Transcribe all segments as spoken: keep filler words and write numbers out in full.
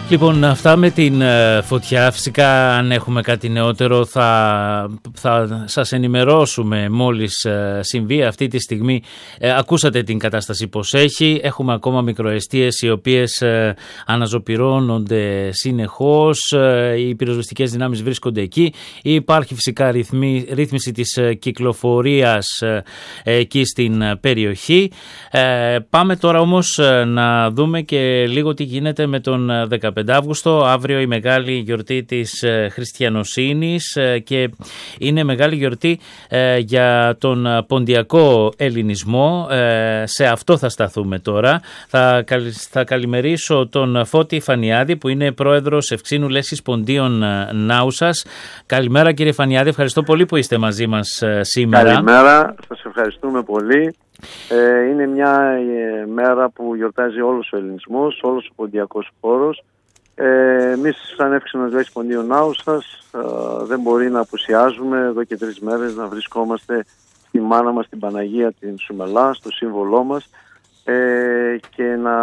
Λοιπόν, αυτά με την ε, φωτιά. Φυσικά, αν έχουμε κάτι νεότερο θα, θα σας ενημερώσουμε μόλις ε, συμβεί. Αυτή τη στιγμή ε, ακούσατε την κατάσταση πως έχει. Έχουμε ακόμα μικροαιστείες οι οποίες ε, αναζωπυρώνονται συνεχώς. Ε, οι πυροσβεστικές δυνάμεις βρίσκονται εκεί. Υπάρχει φυσικά ρυθμί, ρύθμιση της ε, κυκλοφορίας ε, εκεί στην ε, περιοχή. Ε, πάμε τώρα όμως ε, να δούμε και λίγο τι γίνεται με τον δεκαπέντε Αύγουστο, αύριο η μεγάλη γιορτή της ε, χριστιανοσύνης ε, και είναι μεγάλη γιορτή ε, για τον ποντιακό ελληνισμό. Ε, σε αυτό θα σταθούμε τώρα. Θα, θα καλημερίσω τον Φώτη Φανιάδη που είναι πρόεδρος Ευξήνου Λέσχης Ποντίων Νάουσας. Καλημέρα κύριε Φανιάδη, ευχαριστώ πολύ που είστε μαζί μας ε, σήμερα. Καλημέρα, σας ευχαριστούμε πολύ. Ε, είναι μια ε, μέρα που γιορτάζει όλος ο ελληνισμός, όλος ο ποντιακός χώρος. Ε, εμείς σαν Εύξηνος Λέσχης Ποντίων Νάουσας ε, δεν μπορεί να απουσιάζουμε εδώ και τρεις μέρες να βρισκόμαστε στη μάνα μας, την Παναγία την Σουμελά, στο σύμβολό μας ε, και να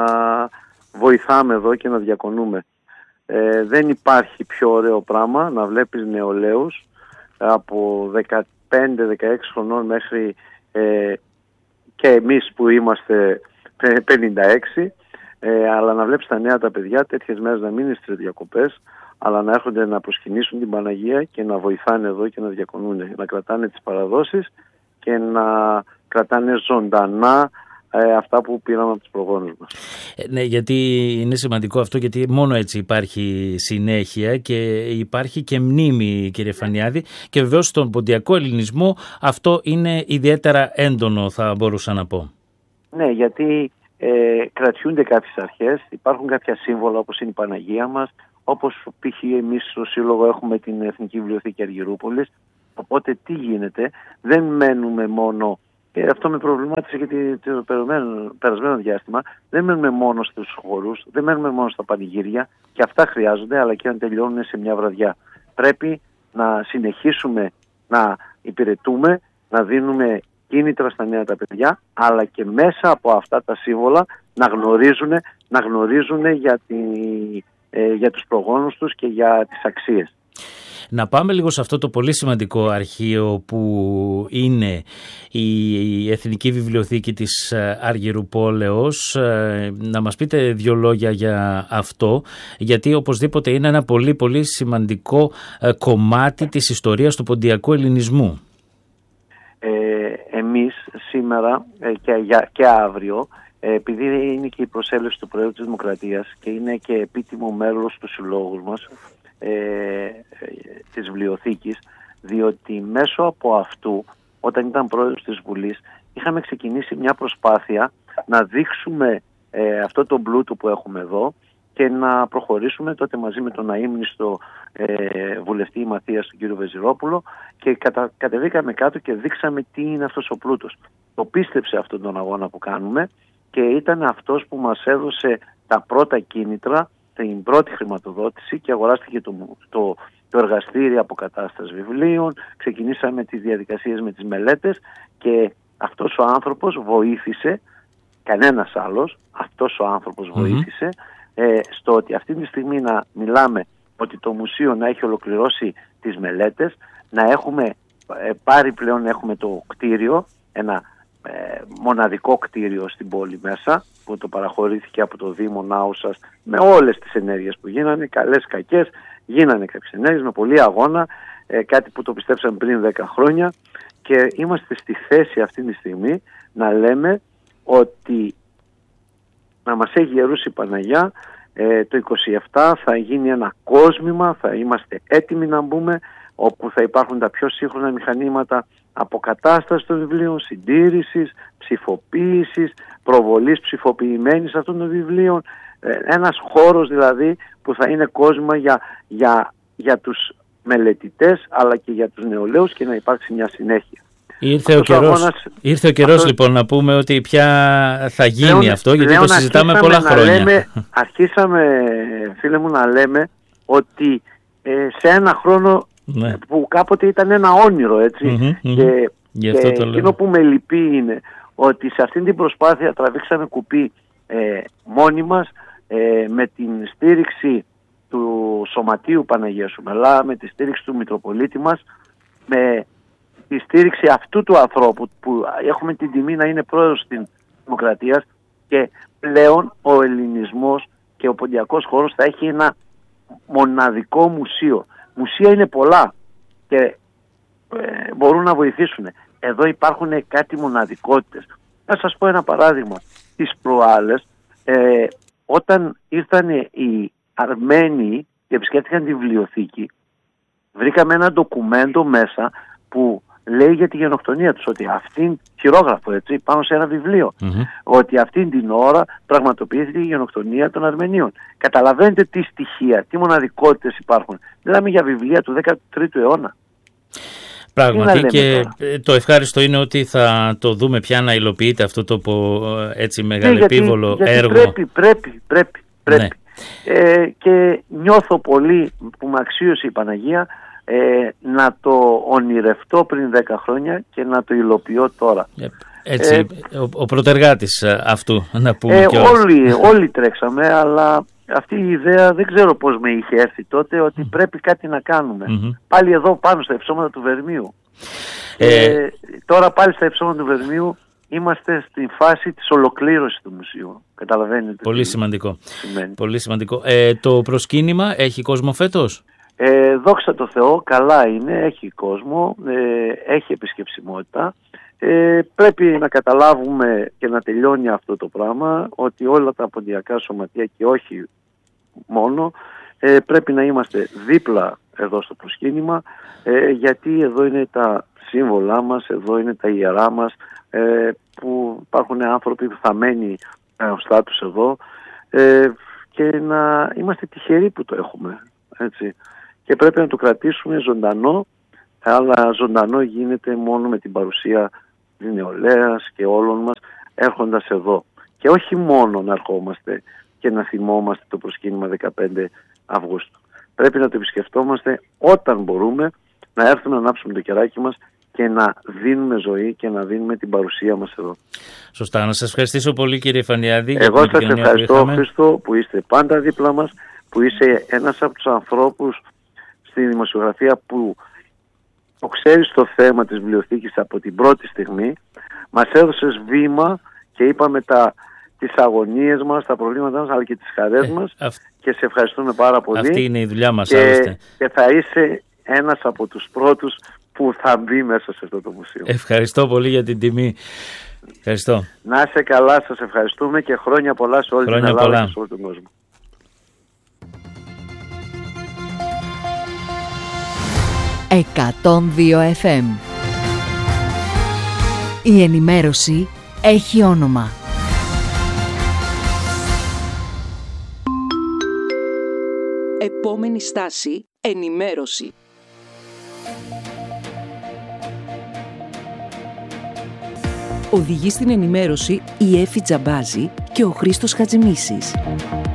βοηθάμε εδώ και να διακονούμε. Ε, δεν υπάρχει πιο ωραίο πράγμα να βλέπεις νεολαίους από δεκαπέντε δεκαέξι χρονών μέχρι ε, και εμείς που είμαστε πενήντα έξι, ε, αλλά να βλέπεις τα νέα τα παιδιά τέτοιες μέρες να μην είναι στις διακοπές, αλλά να έρχονται να προσκυνήσουν την Παναγία και να βοηθάνε εδώ και να διακονούν, να κρατάνε τις παραδόσεις και να κρατάνε ζωντανά ε, αυτά που πήραμε από τους προγόνους μας. Ε, ναι, γιατί είναι σημαντικό αυτό, γιατί μόνο έτσι υπάρχει συνέχεια και υπάρχει και μνήμη, κύριε Φανιάδη, και βεβαίως στον ποντιακό ελληνισμό αυτό είναι ιδιαίτερα έντονο, θα μπορούσα να πω. Ναι, γιατί ε, κρατιούνται κάποιες αρχές, υπάρχουν κάποια σύμβολα όπως είναι η Παναγία μας, όπως π.χ. εμείς στο Σύλλογο έχουμε την Εθνική Βιβλιοθήκη Αργυρούπολης, οπότε τι γίνεται, δεν μένουμε μόνο, και αυτό με προβλημάτισε γιατί το περασμένο διάστημα, δεν μένουμε μόνο στους χορούς, δεν μένουμε μόνο στα πανηγύρια, και αυτά χρειάζονται, αλλά και αν τελειώνουν σε μια βραδιά. Πρέπει να συνεχίσουμε να υπηρετούμε, να δίνουμε κίνητρα στα νέα τα παιδιά, αλλά και μέσα από αυτά τα σύμβολα να γνωρίζουν, να γνωρίζουν για, τη, ε, για τους προγόνους τους και για τις αξίες. Να πάμε λίγο σε αυτό το πολύ σημαντικό αρχείο που είναι η Εθνική Βιβλιοθήκη της Αργυρουπόλεως. Να μας πείτε δύο λόγια για αυτό, γιατί οπωσδήποτε είναι ένα πολύ πολύ σημαντικό κομμάτι της ιστορίας του ποντιακού ελληνισμού. Ε, εμείς σήμερα ε, και, για, και αύριο, ε, επειδή είναι και η προσέλευση του Προέδρου της Δημοκρατίας και είναι και επίτιμο μέλος του συλλόγου μας, Ε, της βιβλιοθήκης, διότι μέσω από αυτού, όταν ήταν πρόεδρος της Βουλής, είχαμε ξεκινήσει μια προσπάθεια να δείξουμε ε, αυτό το πλούτο που έχουμε εδώ και να προχωρήσουμε τότε μαζί με τον αείμνηστο ε, βουλευτή Μαθίας, τον κύριο Βεζιρόπουλο, και κατα, κατεβήκαμε κάτω και δείξαμε τι είναι αυτός ο πλούτος. Το πίστεψε αυτόν τον αγώνα που κάνουμε και ήταν αυτός που μας έδωσε τα πρώτα κίνητρα, την πρώτη χρηματοδότηση, και αγοράστηκε το, το, το εργαστήριο αποκατάστασης βιβλίων, ξεκινήσαμε τις διαδικασίες με τις μελέτες και αυτός ο άνθρωπος βοήθησε, κανένας άλλος, αυτός ο άνθρωπος mm-hmm. βοήθησε ε, στο ότι αυτή τη στιγμή να μιλάμε ότι το μουσείο να έχει ολοκληρώσει τις μελέτες, να έχουμε ε, πάρει πλέον, έχουμε το κτίριο, ένα Ε, μοναδικό κτίριο στην πόλη μέσα, που το παραχωρήθηκε από το Δήμο Νάουσας με όλες τις ενέργειες που γίνανε, καλές, κακές, γίνανε κάποιες ενέργειες με πολύ αγώνα, ε, κάτι που το πιστέψαμε πριν δέκα χρόνια, και είμαστε στη θέση αυτή τη στιγμή να λέμε ότι να μας έχει γερούσει η Παναγιά, ε, το είκοσι επτά θα γίνει ένα κόσμημα, θα είμαστε έτοιμοι να μπούμε, όπου θα υπάρχουν τα πιο σύγχρονα μηχανήματα αποκατάσταση των βιβλίων, συντήρησης, ψηφοποίησης, προβολής ψηφοποιημένης αυτών των βιβλίων. Ένας χώρος δηλαδή που θα είναι κόσμο για, για, για τους μελετητές αλλά και για τους νεολαίους, και να υπάρξει μια συνέχεια. Ήρθε ο καιρός, αγώνας, ήρθε ο καιρός αυτό, λοιπόν να πούμε ότι πια θα γίνει πλέον, αυτό, γιατί το συζητάμε πολλά χρόνια. Λέμε, αρχίσαμε, φίλε μου, να λέμε ότι ε, σε ένα χρόνο, ναι, που κάποτε ήταν ένα όνειρο, έτσι, mm-hmm, και, mm-hmm. και εκείνο που με λυπεί είναι ότι σε αυτήν την προσπάθεια τραβήξαμε κουπί ε, μόνοι μας, ε, με την στήριξη του Σωματείου Παναγίας Σουμελά, με τη στήριξη του Μητροπολίτη μας, με τη στήριξη αυτού του ανθρώπου που έχουμε την τιμή να είναι πρόεδρος της Δημοκρατίας, και πλέον ο ελληνισμός και ο ποντιακός χώρος θα έχει ένα μοναδικό μουσείο. Μουσεία είναι πολλά και ε, μπορούν να βοηθήσουν. Εδώ υπάρχουν κάτι μοναδικότητες. Να σας πω ένα παράδειγμα. Τις προάλλες, ε, όταν ήρθαν οι Αρμένοι και επισκέφτηκαν τη βιβλιοθήκη, βρήκαμε ένα ντοκουμέντο μέσα που λέει για τη γενοκτονία τους, ότι αυτήν, χειρόγραφο έτσι, πάνω σε ένα βιβλίο, mm-hmm. ότι αυτήν την ώρα πραγματοποιήθηκε η γενοκτονία των Αρμενίων. Καταλαβαίνετε τι στοιχεία, τι μοναδικότητες υπάρχουν. Μιλάμε για βιβλία του δέκατου τρίτου αιώνα. Πράγματι, και τώρα, το ευχάριστο είναι ότι θα το δούμε πια να υλοποιείται αυτό το έτσι μεγαλεπίβολο ναι, γιατί, έργο. Γιατί πρέπει, πρέπει, πρέπει, πρέπει. Ναι. Ε, και νιώθω πολύ που με αξίωσε η Παναγία ε, να το ονειρευτώ πριν δέκα χρόνια και να το υλοποιώ τώρα. Έτσι, ε, ο, ο πρωτεργάτης αυτού, να πούμε ε, και όλοι, όλοι τρέξαμε, αλλά αυτή η ιδέα δεν ξέρω πώς με είχε έρθει τότε, ότι mm. πρέπει κάτι να κάνουμε. Mm-hmm. Πάλι εδώ πάνω στα υψώματα του Βερμίου. Ε, ε, τώρα πάλι στα υψώματα του Βερμίου είμαστε στη φάση της ολοκλήρωσης του μουσείου. Καταλαβαίνετε. Πολύ σημαντικό. Πολύ σημαντικό. Ε, το προσκύνημα έχει κόσμο φέτος? Ε, δόξα τω Θεώ, καλά είναι, έχει κόσμο, ε, έχει επισκεψιμότητα. Ε, πρέπει να καταλάβουμε και να τελειώνει αυτό το πράγμα, ότι όλα τα ποντιακά σωματεία και όχι μόνο, ε, πρέπει να είμαστε δίπλα εδώ στο προσκύνημα, ε, γιατί εδώ είναι τα σύμβολά μας, εδώ είναι τα ιερά μας, ε, που υπάρχουν άνθρωποι που θα μένει μπροστά τους εδώ, ε, και να είμαστε τυχεροί που το έχουμε, έτσι. Και πρέπει να το κρατήσουμε ζωντανό, αλλά ζωντανό γίνεται μόνο με την παρουσία της νεολαίας και όλων μας έρχοντας εδώ. Και όχι μόνο να ερχόμαστε και να θυμόμαστε το προσκύνημα δεκαπέντε Αυγούστου. Πρέπει να το επισκεφτόμαστε όταν μπορούμε, να έρθουμε να ανάψουμε το κεράκι μας και να δίνουμε ζωή και να δίνουμε την παρουσία μας εδώ. Σωστά. Να σας ευχαριστήσω πολύ, κύριε Φανιάδη. Εγώ σας ευχαριστώ, Χρήστο, που είστε πάντα δίπλα μας, που είσαι ένας από τους ανθρώπους στη δημοσιογραφία που το ξέρεις το θέμα της βιβλιοθήκης από την πρώτη στιγμή. Μας έδωσες βήμα και είπαμε τα, τις αγωνίες μας, τα προβλήματά μας, αλλά και τις χαρές ε, μας αυ... και σε ευχαριστούμε πάρα πολύ. Αυτή είναι η δουλειά μας, και, άλλωστε. Και θα είσαι ένας από τους πρώτους που θα μπει μέσα σε αυτό το μουσείο. Ευχαριστώ πολύ για την τιμή. Ευχαριστώ. Να είσαι καλά, σας ευχαριστούμε και χρόνια πολλά σε όλη χρόνια την Ελλάδα πολλά. Και σε όλο τον κόσμο. εκατόν δύο εφ εμ. Η ενημέρωση έχει όνομα. Επόμενη στάση, ενημέρωση. Οδηγεί στην ενημέρωση η Έφη Τζαμπάζη και ο Χρήστος Χατζημίσης.